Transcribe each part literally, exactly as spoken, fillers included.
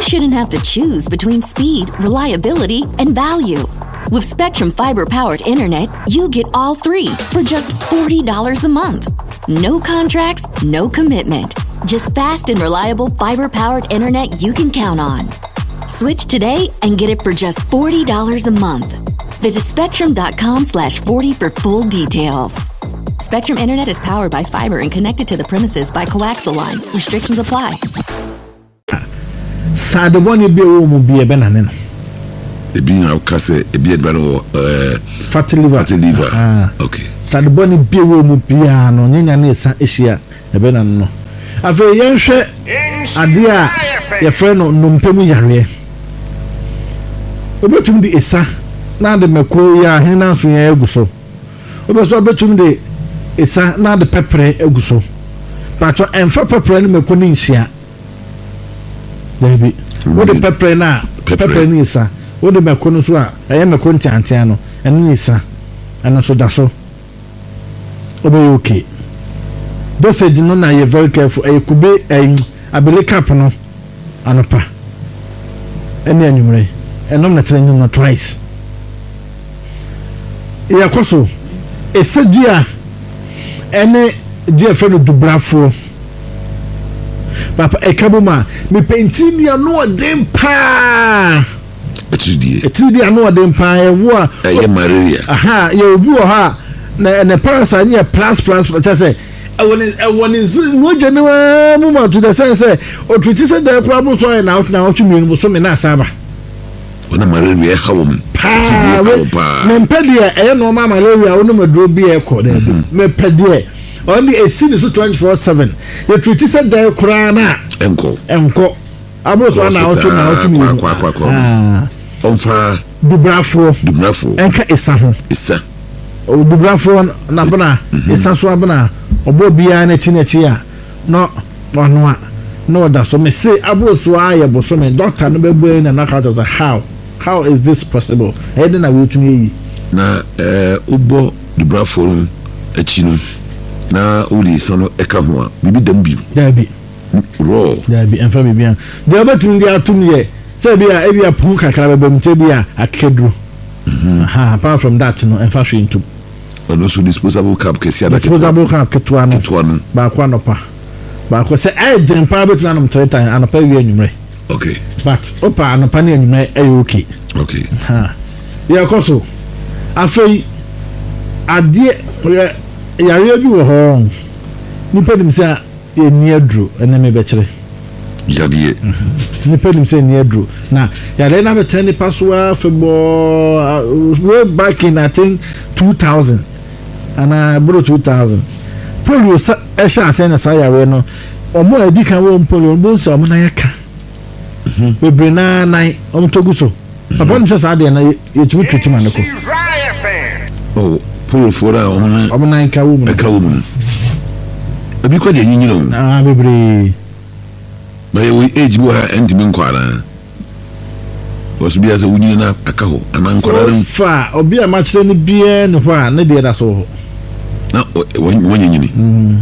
shouldn't have to choose between speed, reliability, and value. With Spectrum fiber-powered internet, you get all three for just forty dollars a month. No contracts, no commitment. Just fast and reliable fiber-powered internet you can count on. Switch today and get it for just forty dollars a month. Visit spectrum.com slash 40 for full details. Spectrum Internet is powered by fiber and connected to the premises by coaxial lines. Restrictions apply. Sad one you be will be a banana. The being of Casse, a beard brother, uh, fatty liver. Fatty liver. Ah, okay. Sad bunny be will piano, Nina Nissa Asia, a banana. A very young share, a dear, your friend, no pemi yare. About him the Issa, now the Macoya, Hena, for your eguso. About so between the Issa, now the pepper eguso. But and for pepper and Maconicia. Baby, what the pepper now? Pepper Nissa. What the Maconosua, I am a Contiano, and Nissa, and also Dasso. Obey okay. Those said, no, now you're very careful. I could be a Abele Capano, Anopa. Any anyway, and I'm not telling you not twice. Yakoso, a said, dear, any dear friend of Dubrafo. Papa, a cabuma, me painting your no dim pa. A two D. A two D, I know a dim pa, a war. I am Maria. Aha, you view her, and the parasite near plus plus, what I say. I want is I want is no general moment to the sense, or to say the problems are out now to me was some in Asaba. When I'm Maria, how woman. Pa, Mempedia, I know Mamma Malaria, I know do be a code. Mempedia. Only a scene is twenty-four seven. The treaty said the Kurana. Enko. Enko. I was one out to now to me. Ah. On fire. Dubrafo. Dubrafo. Enka Issa. Issa. Oh, Dubrafo Nabana. Issa Swabana. Obo Bia Netinechia. No, no, no, that's so me say, I was why I was so many doctor no be and knock out of the how. How is this possible? I didn't know to me. Na, eh, Ubo Dubrafo, a chino. Na uli sono ekahwa bibi dembi dabi raw dabi enfa bibia de obatun dia tum ye say bia e bia pun kakra bebam te bia akedru aha apart from that no enfa hwe ntum and also disposable cap kesia that disposable cap ketwa no ketwa no ba kwa no pa ba kwa say I den pa betu anum three time anopa wi anwumre okay but opa anopa ne anwumre e okay okay ha ya koso afei ade yare bi wo ho nipa dim say eni adru ene me bekire yade nipa dim say eni adru na yare na be tell nipa so afebo way back in I think two thousand and I bro two thousand polio sa e sha say na say yare no omo edi kan wo polio bo so omo na yaka bebre na nine omo toguso papa nim say sa de na yetumi twetuma ne ko oh Polo fora on omo na nka wo mu eka wo mu abi ko de nyinyi no ah bebre ma ye age bo ha entimi nkwara was bia za wunyi na aka ho ana nkwara fa obi a ma kire ni bia ne ho a ne de da so na wonyi nyini mm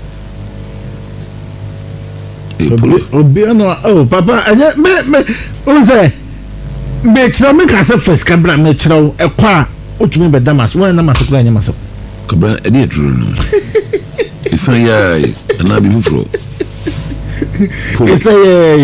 e obi no oh papa anya me me o say me kire me ka se first kabra me kire e kwa otumi be damas won na masokura nya masok kabra e dey true no isan ya na bi fufuro isan ya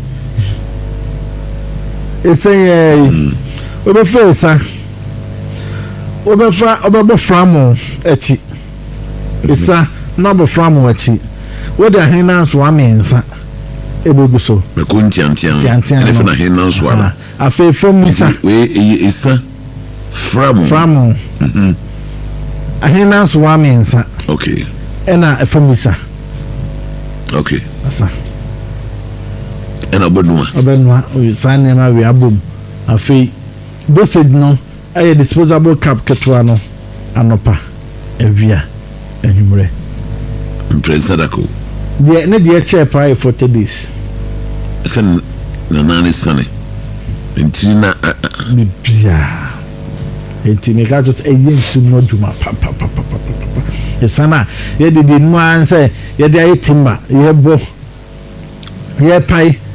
isan ya obe fa obe fa obe bo framo echi isa na bo framo echi wo de ahen na so amensa ebegu so me ko ntiantian e fa na ahen na so ara afi from isa we isa From from mhm ahina so wa mensa okay ena efamisa okay asa ena boduma obenwa o sane ma we abom afi dosage no aye disposable cap ketwa no anopa evia enumre impressada ko de ne de chair price for days sen na nani sane entina bibia enti me ka just ayentu no duma pa pa pa pa pa esana ye de de no an say ye de ayetimba ye bo ye pai